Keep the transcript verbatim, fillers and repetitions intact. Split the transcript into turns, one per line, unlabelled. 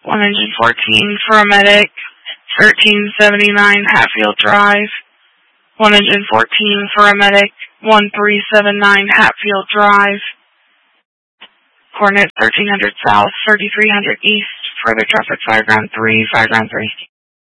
one engine fourteen for a medic, thirteen seventy-nine Hatfield Drive. one engine fourteen for a medic, one three seven nine Hatfield Drive. Coordinates thirteen hundred south, thirty-three hundred east. Further traffic, Fireground three, Fireground three.